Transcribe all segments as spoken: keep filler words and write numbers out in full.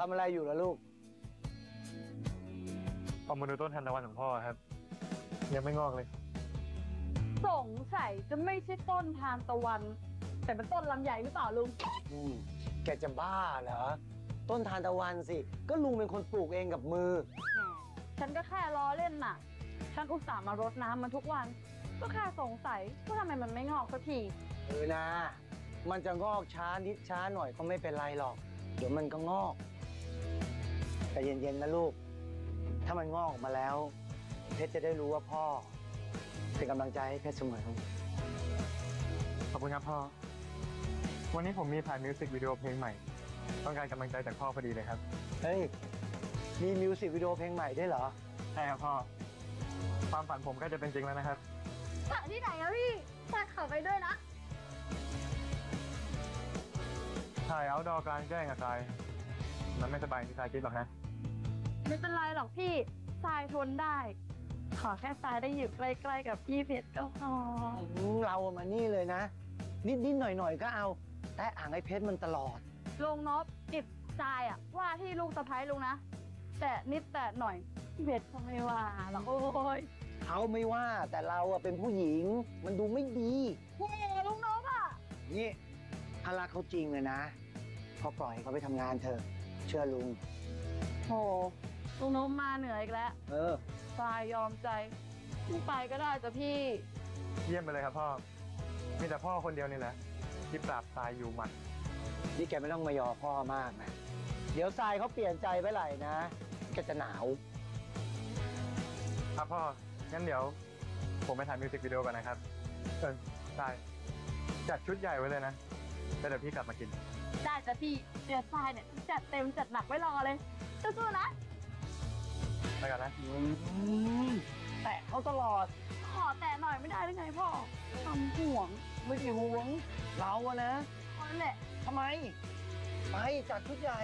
ทำอะไรอยู่ล่ะลูกเอามาดูต้นทานตะวันของพ่อครับยังไม่งอกเลยสงสัยจะไม่ใช่ต้นทานตะวันแต่เป็นต้นลำไยหรือเปล่าลุงอืมแกจะบ้าเหรอต้นทานตะวันสิก็ลุงเป็นคนปลูกเองกับมือแหมฉันก็แค่ล้อเล่นน่ะฉันอุตส่าห์มารดน้ำมันทุกวันก็แค่สงสัยว่าทำไมมันไม่งอกสักทีเออนะมันจะงอกช้านิดช้าหน่อยก็ไม่เป็นไรหรอกเดี๋ยวมันก็งอกแต่เย็นๆนะลูกถ้ามันงอกออกมาแล้วเพชรจะได้รู้ว่าพ่อเป็นกำลังใจให้เพชรเสมอขอบคุณครับพ่อวันนี้ผมมีถ่ายมิวสิกวิดีโอเพลงใหม่ต้องการกำลังใจจากพ่อพอดีเลยครับเฮ้ยมีมิวสิกวิดีโอเพลงใหม่ด้วยเหรอใช่ครับพ่อความฝันผมก็จะเป็นจริงแล้วนะครับถ่ายที่ไหนอะพี่ถ่ายข่าวไปด้วยนะถ่ายเอาท์ดอร์กลางแจ้งอะทรายมันไม่สบายที่ทรายคิดหรอกนะไม่เป็นไรหรอกพี่ทรายทนได้ขอแค่ทรายได้อยู่ใกล้ๆกับพี่เพชรก็พอเรามานี่เลยนะนิดๆหน่อยๆก็เอาแต่อ่างไอ้เพชรมันตลอดลุงนบจิตทรายอะว่าที่ลูกสะใภ้ลุงนะแต่นิดแต่หน่อยพี่เพชรก็ไม่ว่าหรอกโอ้ยเขาไม่ว่าแต่เราอะเป็นผู้หญิงมันดูไม่ดีโอ้ลุงนบอะนี่ถ้ารักเขาจริงเลยนะพอปล่อยเขาไปทำงานเถอะเชื่อลุงโหลุงนบมาเหนืออีกแล้วเออทรายยอมใจลุงไปก็ได้จ้ะพี่เยี่ยมไปเลยครับพ่อมีแต่พ่อคนเดียวนี่แหละที่ปราบทรายอยู่หมัดนี่แกไม่ต้องมายอพ่อมากนะเดี๋ยวทรายเขาเปลี่ยนใจไปไหลนะแกจะหนาวครับพ่องั้นเดี๋ยวผมไปถ่ายมิวสิกวิดีโอกันนะครับเออทรายจัดชุดใหญ่ไว้เลยนะแล้วเดี๋ยวพี่กลับมากินได้จ้ะพี่เดี๋ยวทรายเนี่ยจัดเต็มจัดหนักไว้รอเลยสู้ๆนะไปกันนะแตะเขาตลอดขอแตะหน่อยไม่ได้หรือไงพ่อทำห่วงไม่ใช่ห่วงเราอะนะนั่นแหละทำไมไปจัดชุดใหญ่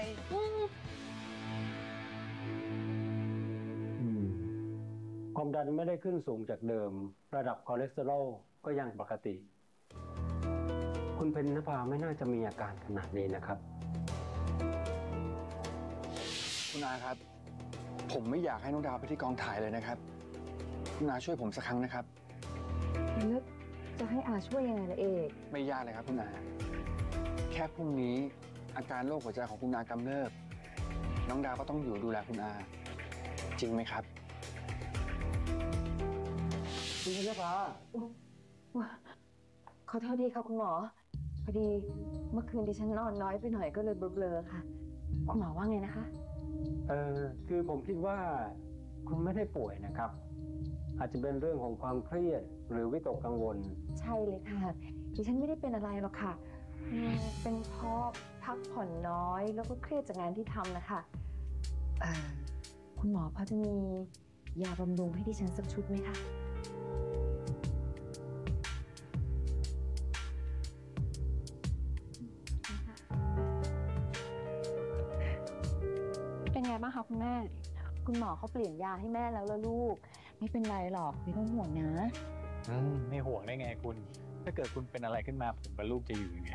ความดันไม่ได้ขึ้นสูงจากเดิมระดับคอเลสเตอรอลก็ยังปกติคุณเพญนภาไม่น่าจะมีอาการขนาดนี้นะครับคุณอาครับผมไม่อยากให้น้องดาวไปที่กองถ่ายเลยนะครับคุณอาช่วยผมสักครั้งนะครับแล้วจะให้อาช่วยยังไงล่ะเอกไม่ยากเลยครับคุณอาแค่พรุ่งนี้อาการโรคหัวใจของคุณอากำเริบน้องดาวก็ต้องอยู่ดูแลคุณอาจริงไหมครับคุณเพญนภาขอโทษดีค่ะคุณหมอพอดีเมื่อคืนดิฉันนอนน้อยไปหน่อยก็เลยเบลอๆค่ะคุณหมอว่าไงนะคะเออคือผมคิดว่าคุณไม่ได้ป่วยนะครับอาจจะเป็นเรื่องของความเครียดหรือวิตกกังวลใช่เลยค่ะดิฉันไม่ได้เป็นอะไรหรอกค่ะเป็นเพราะพักผ่อนน้อยแล้วก็เครียดจากงานที่ทำนะคะคุณหมอพอจะมียาบำรุงให้ดิฉันสักชุดไหมคะเป็นไงบ้างคะคุณแม่คุณหมอเขาเปลี่ยนยาให้แม่แล้วล่ะลูกไม่เป็นไรหรอกไม่ต้องห่วงนะอืมไม่ห่วงได้ไงคุณถ้าเกิดคุณเป็นอะไรขึ้นมาผมกับลูกจะอยู่ยังไง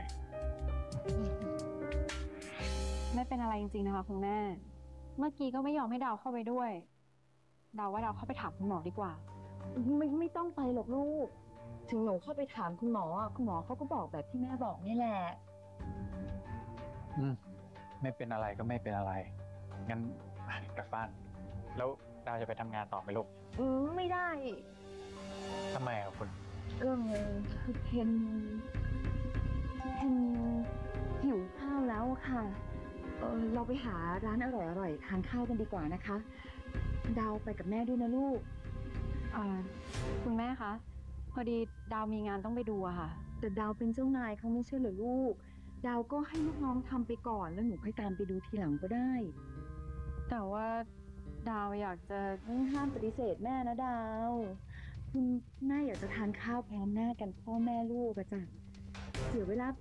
ไม่เป็นอะไรจริงๆนะคะคุณแม่เมื่อกี้ก็ไม่ยอมให้ดาวเข้าไปด้วยดาวว่าดาวเข้าไปถามคุณหมอดีกว่าไม่ไม่ต้องไปหรอกลูกถึงหนูเข้าไปถามคุณหมอคุณหมอเขาก็บอกแบบที่แม่บอกนี่แหละอืมไม่เป็นอะไรก็ไม่เป็นอะไรงั้นกลับบ้านแล้วดาวจะไปทำงานต่อไหมลูกอืมไม่ได้ทำไมอ่ะคุณเออคือเพนเพนหิวข้าวแล้วค่ะเออเราไปหาร้านอร่อยๆทานข้าวกันดีกว่านะคะดาวไปกับแม่ด้วยนะลูกอ่าคุณแม่คะพอดีดาวมีงานต้องไปดูอะค่ะแต่ดาวเป็นเจ้านายเขาไม่ใช่เหรอลูกดาวก็ให้ลูกน้องทำไปก่อนแล้วหนูค่อยตามไปดูทีหลังก็ได้แต่ว่าดาวอยากจะไม่ห้ามปฏิเสธแม่นะดาวคุณแม่อยากจะทานข้าวพร้อมหน้ากันพ่อแม่ลูกอะจ้ะเสียเวลา